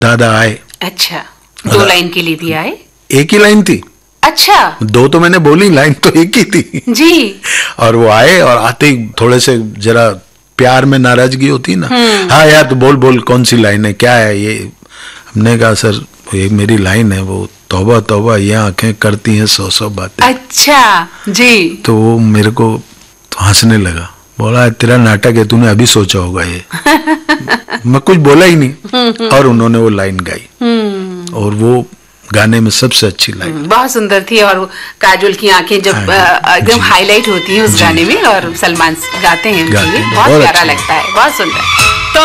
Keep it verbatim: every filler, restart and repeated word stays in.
दादा आए। अच्छा, दो लाइन के लिए भी आए? एक ही लाइन थी। अच्छा, दो तो मैंने बोली, लाइन तो एक ही थी जी। और वो आए और आते ही थोड़े से जरा प्यार में नाराजगी होती ना, हाँ यार तो बोल बोल कौन सी लाइन है, क्या है ये। हमने कहा सर ये मेरी लाइन है, वो तौबा तौबा ये आंखें करती हैं सौ सौ बातें। अच्छा जी। तो वो मेरे को तो हंसने लगा, बोला तेरा नाटक है, तूने अभी सोचा होगा ये मैं कुछ बोला ही नहीं और उन्होंने वो लाइन गाई और वो गाने में सबसे अच्छी लाइन। बहुत सुंदर थी और काजोल की आंखें जब एकदम हाईलाइट होती हैं उस गाने में और सलमान गाते हैं, बहुत प्यारा लगता है, बहुत सुंदर।